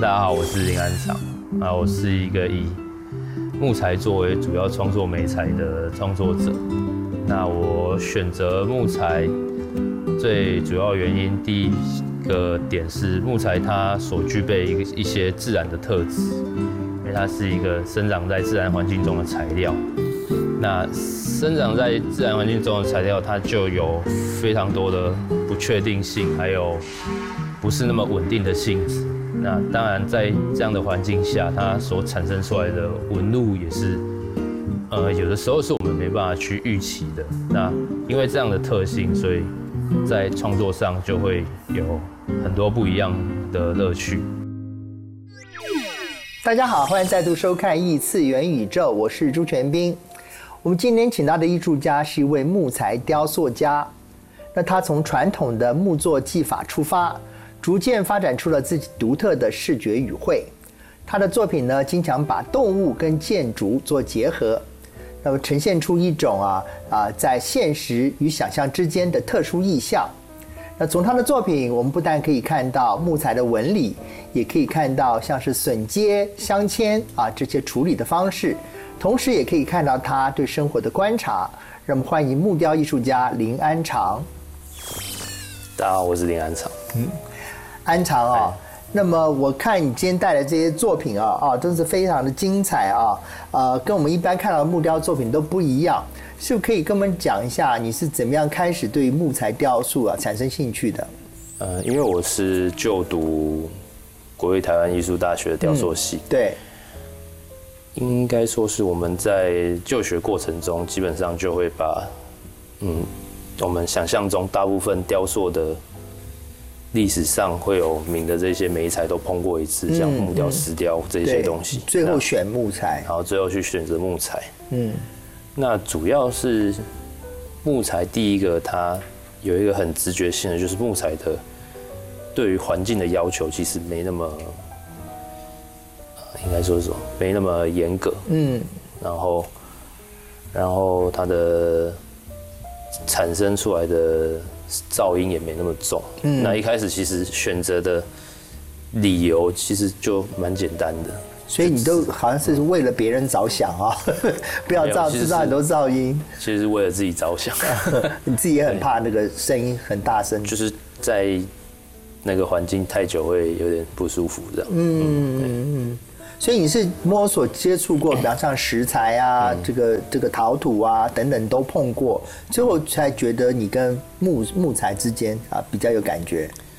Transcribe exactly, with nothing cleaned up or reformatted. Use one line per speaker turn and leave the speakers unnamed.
大家好，我是林安常，啊，我是一个以木材作为主要创作媒材的创作者。那我选择木材最主要原因，第一个点是木材它所具备一个一些自然的特质，因为它是一个生长在自然环境中的材料。那生长在自然环境中的材料，它就有非常多的不确定性，还有不是那么稳定的性质。那当然，在这样的环境下，它所产生出来的纹路也是，呃，有的时候是我们没办法去预期的。那因为这样的特性，所以在创作上就会有很多不一样的乐趣。
大家好，欢迎再度收看《异次元宇宙》，我是朱全斌。我们今天请到的艺术家是一位木材雕塑家，那他从传统的木作技法出发，逐渐发展出了自己独特的视觉语汇。他的作品呢，经常把动物跟建筑做结合，那么呈现出一种啊啊在现实与想象之间的特殊意象。那从他的作品，我们不但可以看到木材的纹理，也可以看到像是榫接、镶嵌啊这些处理的方式，同时也可以看到他对生活的观察。让我们欢迎木雕艺术家林安常。
大家好，我是林安常。
嗯，安常啊、哦，那么我看你今天带来这些作品啊啊，都是非常的精彩啊，呃，跟我们一般看到的木雕作品都不一样。是不是可以跟我们讲一下你是怎么样开始对木材雕塑啊产生兴趣的？
呃，因为我是就读国立台湾艺术大学的雕塑系，
嗯、对，
应该说是我们在就学过程中，基本上就会把嗯我们想象中大部分雕塑的历史上会有名的这些媒材都碰过一次，嗯、像木雕、石雕这些东西。
最后选木材，
然后最后去选择木材。
嗯。
那主要是木材，第一个它有一个很直觉性的，就是木材的对于环境的要求其实没那么，应该说是什么，没那么严格。嗯，然后，然后它的产生出来的噪音也没那么重。嗯，那一开始其实选择的理由其实就蛮简单的。
所以你都好像是为了别人着想啊，不要造制造很多噪音。
其实是为了自己着想，
你自己也很怕那个声音很大声，
就是在那个环境太久会有点不舒服这样。嗯
嗯嗯。所以你是摸索接触过，比方像石材啊、嗯、这个这个陶土啊等等都碰过，最后才觉得你跟木木材之间啊比较有感觉。